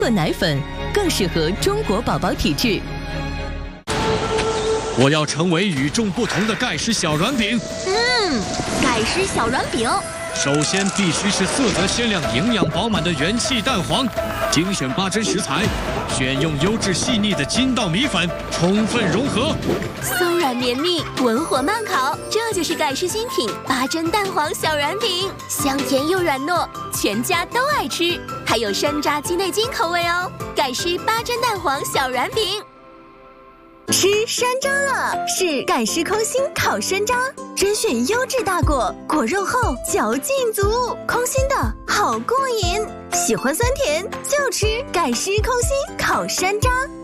和奶粉，更适合中国宝宝体质。 我要成为与众不同的盖世小软饼。 盖世小软饼。 首先必须是色泽鲜亮、营养饱满的元气蛋黄，精选8珍食材，选用优质细腻的筋道米粉，充分融合， 松软绵密，文火慢烤，这就是盖世新品8珍蛋黄小软饼，香甜又软糯，全家都爱吃，还有山楂鸡内金口味哦。盖世8珍蛋黄小软饼。 吃山楂了，是盖世空心烤山楂，甄选优质大果，果肉厚，嚼劲足，空心的好过瘾。喜欢酸甜就吃盖世空心烤山楂。